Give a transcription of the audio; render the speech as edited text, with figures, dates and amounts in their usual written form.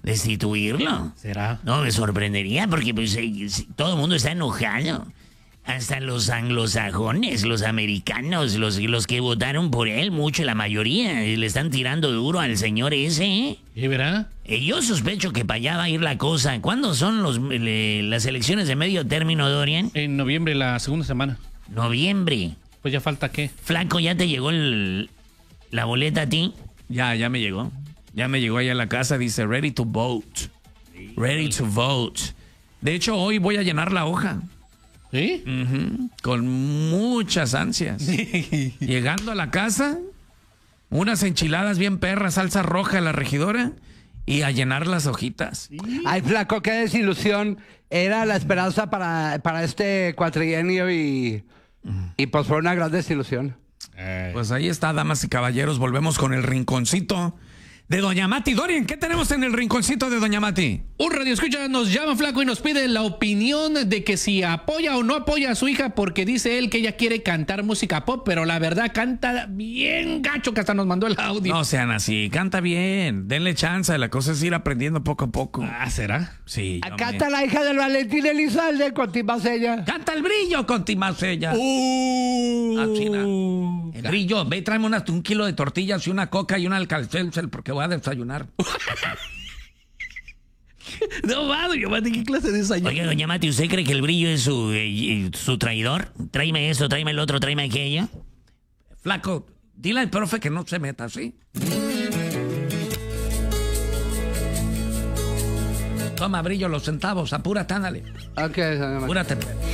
destituirlo. ¿Será? No, me sorprendería porque pues, todo el mundo está enojado. Hasta los anglosajones, los americanos, los que votaron por él, mucho, la mayoría, le están tirando duro al señor ese, ¿eh? ¿Y verá? Yo sospecho que para allá va a ir la cosa. ¿Cuándo son las elecciones de medio término, Dorian? En noviembre, la segunda semana. Noviembre. Pues ya falta qué. Flaco, ¿ya te llegó la boleta a ti? Ya me llegó. Ya me llegó ahí a la casa, dice ready to vote. Ready to vote. De hecho, hoy voy a llenar la hoja. ¿Sí? Con muchas ansias. Llegando a la casa, unas enchiladas bien perras, salsa roja a la regidora y a llenar las hojitas. Ay, Flaco, qué desilusión. Era la esperanza para este cuatrienio y pues fue una gran desilusión. Pues ahí está, damas y caballeros, volvemos con el rinconcito de Doña Mati. Dorian, ¿qué tenemos en el rinconcito de Doña Mati? Un radioescucha nos llama, Flaco, y nos pide la opinión de que si apoya o no apoya a su hija, porque dice él que ella quiere cantar música pop, pero la verdad canta bien gacho, que hasta nos mandó el audio. No sean así, canta bien, denle chance, la cosa es ir aprendiendo poco a poco. Ah, ¿será? Sí. Canta la hija del Valentín Elizalde con Timasella. Canta el brillo con Timasella. El brillo, ve, tráeme un kilo de tortillas y una coca y un alcalcelcel porque voy a desayunar. No, Doña Mati, ¿qué clase de desayuno? Oiga, Doña Mati, ¿usted cree que el brillo es su traidor? Tráeme esto, tráeme el otro, tráeme aquello. Flaco, dile al profe que no se meta, ¿sí? Toma, brillo, los centavos, apúrate, ándale. Ok, Apúrate.